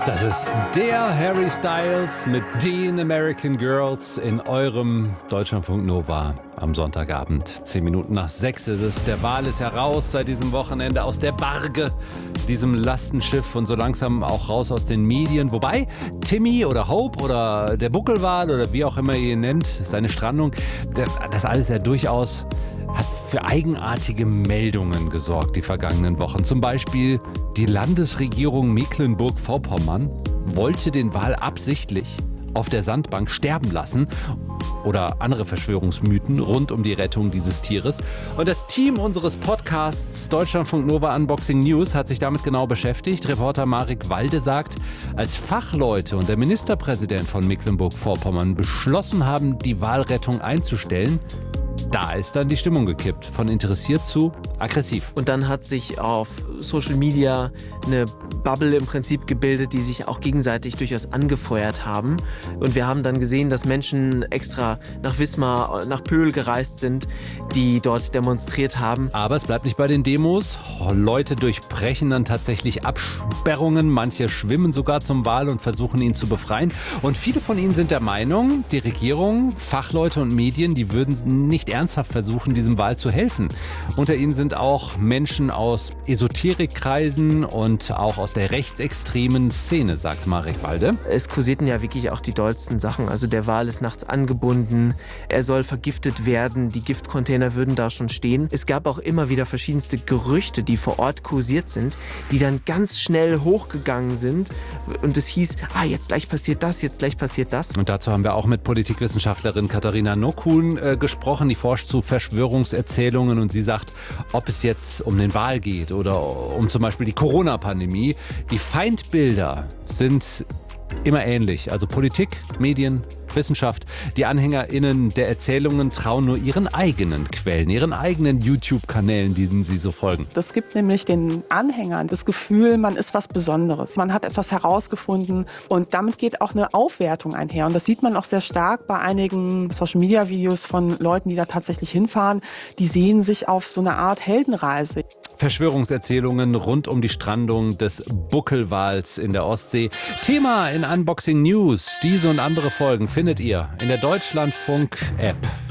Das ist der Harry Styles mit den American Girls in eurem Deutschlandfunk Nova am Sonntagabend. 10 Minuten nach 6 ist es. Der Wal ist heraus seit diesem Wochenende aus der Barge, diesem Lastenschiff, und so langsam auch raus aus den Medien. Wobei Timmy oder Hope oder der Buckelwal oder wie auch immer ihr ihn nennt, seine Strandung, das alles ja durchaus hat für eigenartige Meldungen gesorgt die vergangenen Wochen. Zum Beispiel die Landesregierung Mecklenburg-Vorpommern wollte den Wal absichtlich auf der Sandbank sterben lassen. Oder andere Verschwörungsmythen rund um die Rettung dieses Tieres. Und das Team unseres Podcasts Deutschlandfunk Nova Unboxing News hat sich damit genau beschäftigt. Reporter Marek Walde sagt, als Fachleute und der Ministerpräsident von Mecklenburg-Vorpommern beschlossen haben, die Walrettung einzustellen, da ist dann die Stimmung gekippt. Von interessiert zu aggressiv. Und dann hat sich auf Social Media eine Bubble im Prinzip gebildet, die sich auch gegenseitig durchaus angefeuert haben. Und wir haben dann gesehen, dass Menschen extra nach Wismar, nach Pöhl gereist sind, die dort demonstriert haben. Aber es bleibt nicht bei den Demos. Leute durchbrechen dann tatsächlich Absperrungen. Manche schwimmen sogar zum Wal und versuchen ihn zu befreien. Und viele von ihnen sind der Meinung, die Regierung, Fachleute und Medien, die würden nicht ernsthaft versuchen, diesem Wal zu helfen. Unter ihnen sind auch Menschen aus Esoterikkreisen und auch aus der rechtsextremen Szene, sagt Marek Walde. Es kursierten ja wirklich auch die dollsten Sachen. Also der Wal ist nachts angebunden, er soll vergiftet werden, die Giftcontainer würden da schon stehen. Es gab auch immer wieder verschiedenste Gerüchte, die vor Ort kursiert sind, die dann ganz schnell hochgegangen sind und es hieß, jetzt gleich passiert das, jetzt gleich passiert das. Und dazu haben wir auch mit Politikwissenschaftlerin Katharina Nokun gesprochen, die forscht zu Verschwörungserzählungen, und sie sagt, ob es jetzt um den Wal geht oder um zum Beispiel die Corona-Pandemie, die Feindbilder sind immer ähnlich. Also Politik, Medien, Wissenschaft. Die AnhängerInnen der Erzählungen trauen nur ihren eigenen Quellen, ihren eigenen YouTube-Kanälen, denen sie so folgen. Das gibt nämlich den Anhängern das Gefühl, man ist was Besonderes. Man hat etwas herausgefunden und damit geht auch eine Aufwertung einher. Und das sieht man auch sehr stark bei einigen Social-Media-Videos von Leuten, die da tatsächlich hinfahren. Die sehen sich auf so eine Art Heldenreise. Verschwörungserzählungen rund um die Strandung des Buckelwals in der Ostsee. Thema in Unboxing News. Diese und andere Folgen findet ihr in der Deutschlandfunk-App.